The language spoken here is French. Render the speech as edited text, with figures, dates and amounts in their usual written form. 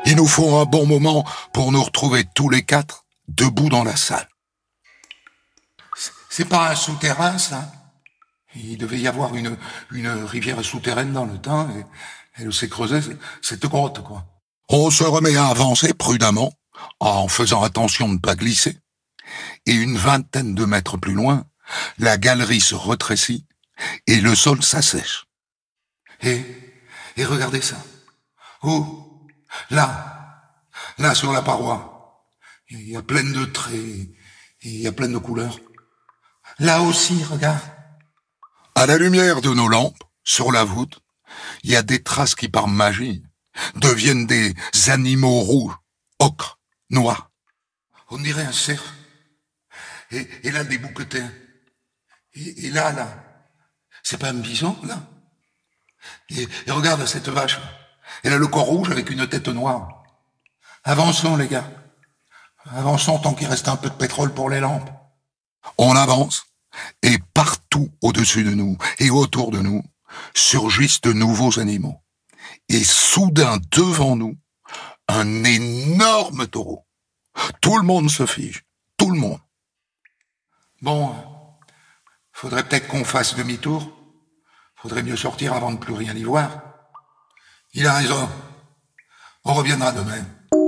Il nous faut un bon moment pour nous retrouver tous les quatre debout dans la salle. C'est pas un souterrain, ça? Il devait y avoir une rivière souterraine dans le temps, et elle s'est creusée cette grotte, quoi. On se remet à avancer prudemment, en faisant attention de ne pas glisser. Et une vingtaine de mètres plus loin, la galerie se rétrécit et le sol s'assèche. Et regardez ça. Oh, là sur la paroi, il y a plein de traits, et il y a plein de couleurs. Là aussi, regarde. À la lumière de nos lampes, sur la voûte, il y a des traces qui, par magie, deviennent des animaux rouges, ocre, noirs. On dirait un cerf. Et là, des bouquetins. Et là, c'est pas un bison, là? Et regarde cette vache. Elle a le corps rouge avec une tête noire. Avançons, les gars. Avançons tant qu'il reste un peu de pétrole pour les lampes. On avance, et partout au-dessus de nous et autour de nous surgissent de nouveaux animaux. Et soudain, devant nous, un énorme taureau. Tout le monde se fige. Tout le monde. Bon, faudrait peut-être qu'on fasse demi-tour. Faudrait mieux sortir avant de plus rien y voir. Il a raison. On reviendra demain.